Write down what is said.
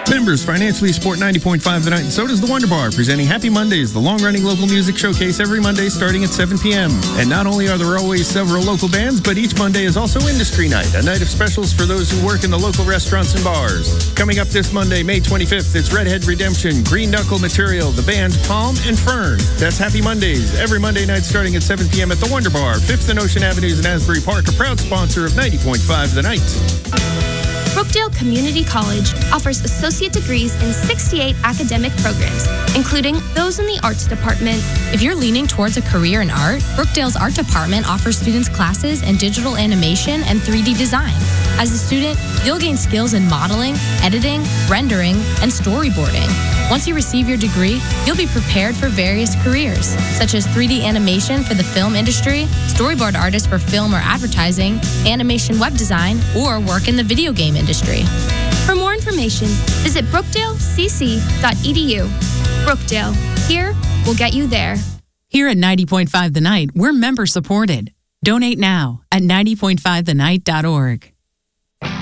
Members financially support 90.5 The Night, and so does the Wonder Bar, presenting Happy Mondays, the long-running local music showcase every Monday starting at 7 p.m. And not only are there always several local bands, but each Monday is also Industry Night, a night of specials for those who work in the local restaurants and bars. Coming up this Monday, May 25th, it's Redhead Redemption, Green Knuckle Material, the band Palm and Fern. That's Happy Mondays, every Monday night starting at 7 p.m. at the Wonder Bar, 5th and Ocean Avenues in Asbury Park, a proud sponsor of 90.5 The Night. Brookdale Community College offers associate degrees in 68 academic programs, including those in the arts department. If you're leaning towards a career in art, Brookdale's art department offers students classes in digital animation and 3D design. As a student, you'll gain skills in modeling, editing, rendering, and storyboarding. Once you receive your degree, you'll be prepared for various careers, such as 3D animation for the film industry, storyboard artist for film or advertising, animation web design, or work in the video game industry. For more information, visit brookdalecc.edu. Brookdale, here, we'll get you there. Here at 90.5 The Night, we're member supported. Donate now at 90.5thenight.org.